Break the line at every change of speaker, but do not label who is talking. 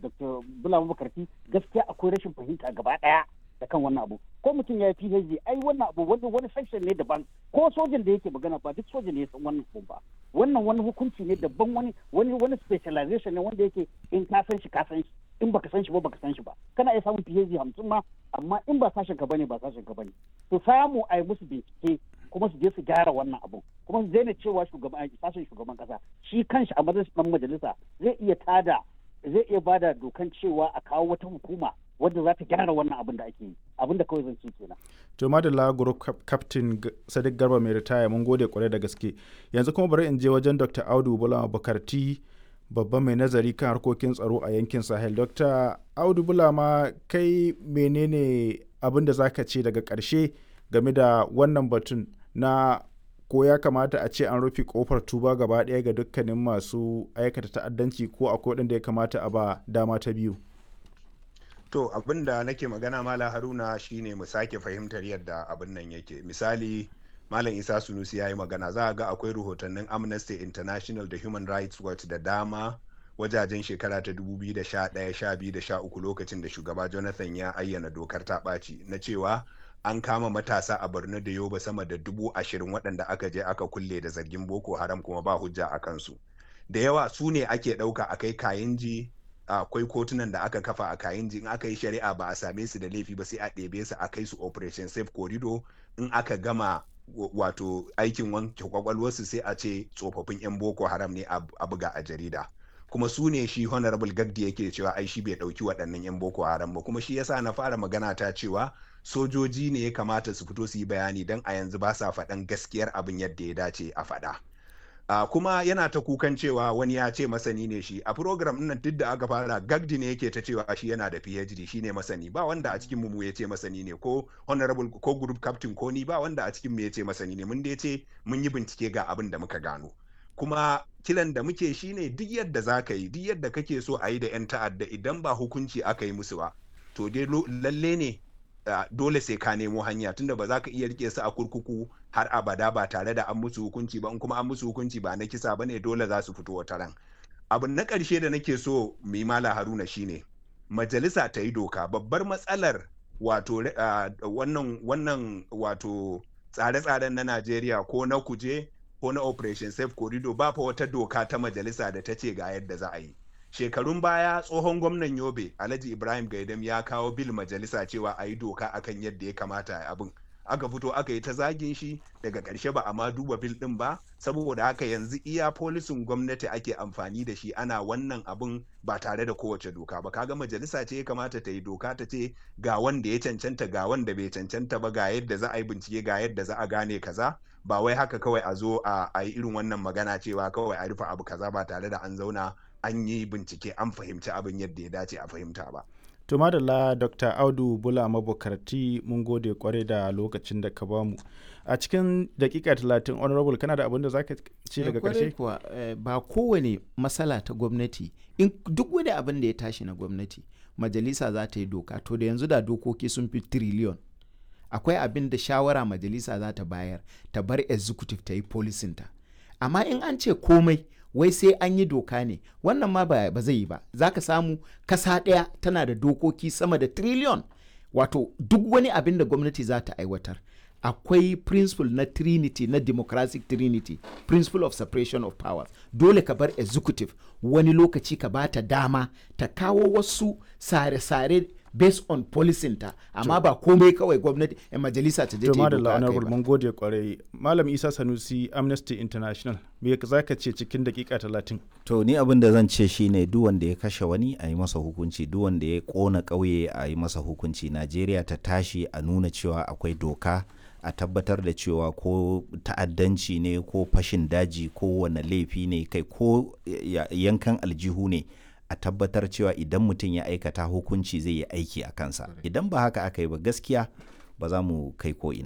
Dr. Bulama Bukarti gaskiya akwai rashin fahimta gaba ɗaya da kan wannan abu. Ko mutum ya yi PhD ai wannan abu wani section ne daban, ko sojan da yake magana ba duk sojan ne ya san wannan abu ba. Wannan wani hukunci ne daban, wani specialization ne wanda yake in ka san shi ka san shi, in baka san shi ba baka san shi ba. Kana iya samun PhD 50 ma, amma in ba sashen ka bane ba sashen ka bane. To samu a yi musu bincike kuma su je su gyara wannan abu, kuma su daina cewa sashen shugaban kasa shi kanshi a matsayin dan majalisa zai iya bada dokan cewa a kawo wata hukuma wadda za ta gyara wannan abin da ake yi, abin da kawai zan ce kenan.
To madalla group captain Sadiq Garba mai ritaya, mun gode kwarai da gaske. Yanzu kuma bari in je wajen Dr. Audu Bulama Bukarti, babban mai nazari kan harkokin tsaro a yankin Sahel. Dr. Audu Bulama, kai menene abin da zaka ce daga ƙarshe game da wannan batun na ko ya kamata a ce an rufe kofar tuba gaba ɗaya ga dukkanin masu aikata ta'addanci, ko akwai waɗanda ya kamata a ba dama ta biyu?
To abin da nake magana Mala Haruna shine mu sake fahimtar yadda abin nan yake. Misali Malam Isa Sunusi ya yi magana, za a ga akwai rahotannin Amnesty International da Human Rights Watch da dama wajajen shekara ta 2011, 12 da 13 lokacin da shugaba Jonathan ya ayyana dokar ta ɓaci na cewa an kama matasa a Borno da Yobe sama da 20,000 waɗanda aka je aka kulle da zargin Boko Haram kuma ba hujja a kansu. Da yawa su ne ake ɗauka a kai Kayinji, akwai kotunan da aka kafa a Kayinji, in aka yi shari'a ba a same su da laifi ba sai a ɗebe su a kai su Operation Safe Corridor. In aka gama wato aikin wanke kwakwalwarsu sai a ce tsofaffin 'yan Boko Haram ne a buga a jarida. Kuma su ne shi Honorable Gagdi yake cewa ai shi bai ɗauki waɗannan 'yan Boko Haram ba, kuma shi yasa na fara magana ta cewa sojoji ne ya kamata su fito su yi bayani don a yanzu ba sa faɗan gaskiyar abin yadda ya dace a faɗa. Kuma yana ta kukan cewa wani ya ce masani ne shi a program ɗin duk da aka fara Gagdi ne yake ta cewa shi yana da PhD shi ne masani, ba wanda a cikin mu ya ce masani ne, ko Honorable ko Group Captain ko ni, ba wanda a cikin mu ya ce masani ne. Mun dai ce mun yi bincike ga abin da muka gano, kuma kiran da muke shine duk yadda za ka yi, duk yadda kake so a yi da 'yan ta'adda, idan ba hukunci aka yi musu ba to dai lalle ne dole sai ka nemo hanya, tunda ba za ka iya rike su a kurkuku har abada ba tare da an musu hukunci ba. In kuma an musu hukunci ba na kisa bane, dole za su fito wata ran. Abu na ƙarshe da nake so mu yi Mala Haruna shine majalisa ta yi doka. Babbar matsalar wato wannan wato tsare-tsaren na Najeriya ko na kuje ko na Operation Safe Corridor, ba fa wata doka ta majalisa da ta ce ga yadda za a yi. Shekarun baya tsohon gwamnan Yobe Alhaji Ibrahim Gaidam ya kawo bil majalisa cewa a yi doka akan yadda ya kamata a abin. Aka fito aka yi ta zagin shi, daga ƙarshe ba a ma duba bil ɗin ba. Saboda haka yanzu iya polisin gwamnati ake amfani da shi ana wannan abin ba tare da kowace doka ba. Kaga majalisa ce ya kamata ta yi doka ta ce ga wanda ya cancanta, ga wanda bai cancanta ba, ga yadda za a yi bincike, ga yadda za a gane kaza. Ba wai haka kawai a zo a yi irin wannan magana cewa kawai a rufe abu kaza ba tare da an zauna an yi bincike an fahimci abin yadda ya dace a fahimta ba.
To madalla Dr. Audu Bulama Bukarti, mun gode kwarai da lokacin da ka bamu. A cikin dakika 30 Honorable, kana da abin da zaka ce daga karshe?
Ba kowane matsala ta gwamnati, in duk wani abin da ya tashi na gwamnati majalisa za ta yi doka. To da yanzu da dokoki sun fi trillion. Akwai abin da shawara majalisa za ta bayar, ta bar executive ta yi policinta. Amma in an ce komai wai sai an yi doka ne, wannan ma ba zai yi ba. Za ka samu kasa ɗaya tana da dokoki sama da trillion. Wato duk wani abin da gwamnati za ta aiwatar, akwai principle na trinity, na democratic trinity, principle of separation of powers. Dole ka bar executive wani lokaci ka ba ta dama ta kawo wasu sare-sare based on policinta, amma ba komai kawai gwamnati majalisa ta je ta yi doka akai ba.
Mun gode kwarai. Malam Isa Sanusi, Amnesty International, me zaka ce cikin dakika 30?
To ni abin da zan ce shine duk wanda ya kashe wani a yi masa hukunci, duk wanda ya kona ƙauye a yi masa hukunci. Najeriya ta tashi a nuna cewa akwai doka, a tabbatar da cewa ko ta'addanci ne ko fashin daji ko wane laifi ne kai ko yankan aljihu ne, a tabbatar cewa idan mutum ya aikata hukunci zai yi aiki a kansa. Idan ba haka aka yi ba gaskiya ba za mu kai ko ina.